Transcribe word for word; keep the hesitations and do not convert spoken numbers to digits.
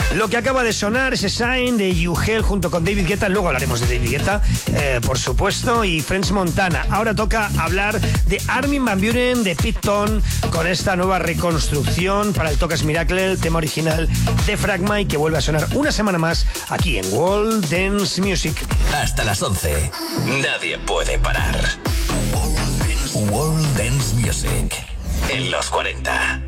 Lo que acaba de sonar, ese Sign de U-Hell junto con David Guetta. Luego hablaremos de David Guetta, eh, por supuesto, y French Montana. Ahora toca hablar de Armin van Buuren, de Pete Tong, con esta nueva reconstrucción para el Tocas Miracle, el tema original de Fragma, y que vuelve a sonar una semana más aquí en World Dance Music. Hasta las once. Nadie puede parar. World Dance Music en los cuarenta.